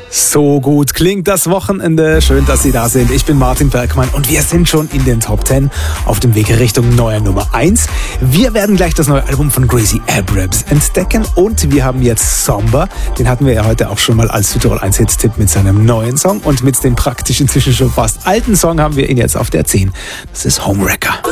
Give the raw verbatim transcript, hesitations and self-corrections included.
So gut klingt das Wochenende. Schön, dass Sie da sind. Ich bin Martin Bergmann und wir sind schon in den Top zehn auf dem Weg Richtung neuer Nummer eins. Wir werden gleich das neue Album von Gracie Abrams entdecken und wir haben jetzt Somber. Den hatten wir ja heute auch schon mal als Südtirol eins Hits-Tipp mit seinem neuen Song und mit dem praktisch inzwischen schon fast alten Song haben wir ihn jetzt auf der zehn. Das ist Homewrecker.